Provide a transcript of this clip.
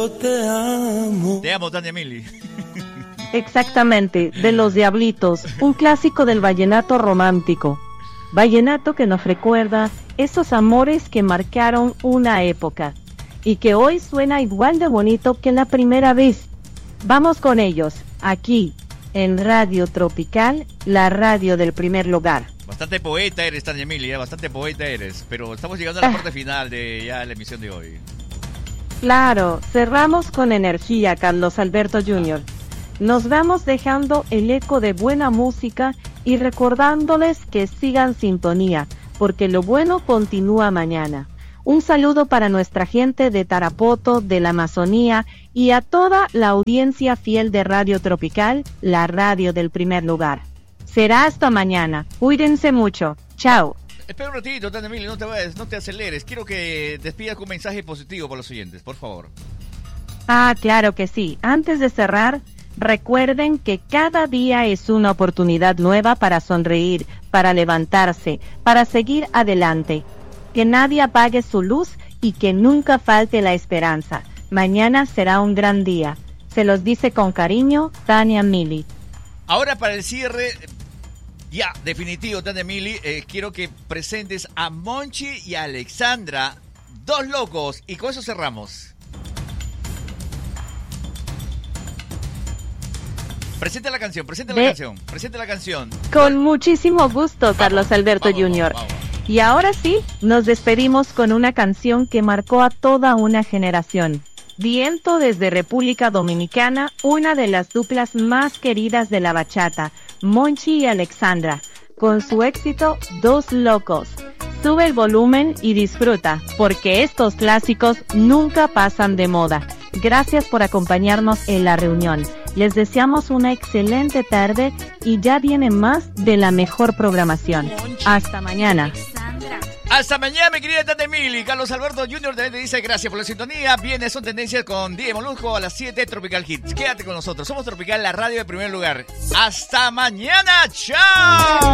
Te amo, Tania Mili. Exactamente, de Los Diablitos, un clásico del vallenato romántico. Vallenato que nos recuerda esos amores que marcaron una época y que hoy suena igual de bonito que la primera vez. Vamos con ellos, aquí, en Radio Tropical, la radio del primer lugar. Bastante poeta eres, Tania Mili, bastante poeta eres, pero estamos llegando a la parte final de ya la emisión de hoy. Claro, cerramos con energía, Carlos Alberto Jr. Nos vamos dejando el eco de buena música y recordándoles que sigan sintonía, porque lo bueno continúa mañana. Un saludo para nuestra gente de Tarapoto, de la Amazonía y a toda la audiencia fiel de Radio Tropical, la radio del primer lugar. Será hasta mañana. Cuídense mucho. Chao. Espera un ratito, Tania Mili, no te vayas, no te aceleres. Quiero que despidas con un mensaje positivo para los oyentes, por favor. Ah, claro que sí. Antes de cerrar, recuerden que cada día es una oportunidad nueva para sonreír, para levantarse, para seguir adelante. Que nadie apague su luz y que nunca falte la esperanza. Mañana será un gran día. Se los dice con cariño, Tania Mili. Ahora para el cierre, ya, definitivo, Tania Mili, quiero que presentes a Monchi y a Alexandra, dos locos, y con eso cerramos. Presente la canción. Con muchísimo gusto, Carlos Alberto Jr. Vamos. Y ahora sí, nos despedimos con una canción que marcó a toda una generación. Viento desde República Dominicana, una de las duplas más queridas de la bachata, Monchi y Alexandra, con su éxito Dos Locos. Sube el volumen y disfruta, porque estos clásicos nunca pasan de moda. Gracias por acompañarnos en la reunión. Les deseamos una excelente tarde y ya viene más de la mejor programación. Hasta mañana. Hasta mañana, mi querida Tania Mili. Carlos Alberto Jr. te dice gracias por la sintonía. Viene Son Tendencias con DJ Molusco a las 7, Tropical Hits. Quédate con nosotros. Somos Tropical, la radio de primer lugar. Hasta mañana. ¡Chao!